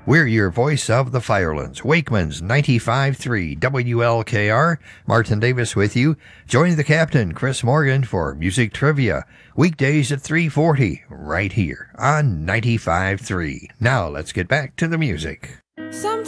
We're your voice of the Firelands, Wakeman's 95.3 WLKR. Martin Davis with you. Join the captain, Chris Morgan, for Music Trivia. Weekdays at 3:40, right here on 95.3. Now let's get back to the music. Sometimes